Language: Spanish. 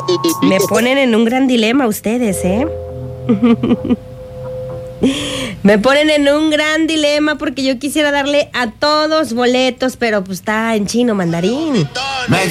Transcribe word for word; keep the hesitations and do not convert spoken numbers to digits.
Me ponen en un gran dilema ustedes, ¿eh? Me ponen en un gran dilema porque yo quisiera darle a todos boletos, pero pues está en chino mandarín.